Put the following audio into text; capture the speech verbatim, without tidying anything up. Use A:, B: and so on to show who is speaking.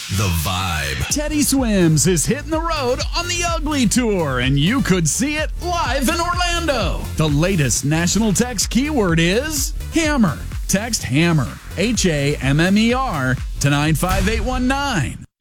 A: The Vibe.
B: Teddy Swims is hitting the road on the Ugly Tour, and you could see it live in Orlando. The latest national text keyword is hammer. Text HAMMER, H A M M E R, to nine five eight one nine.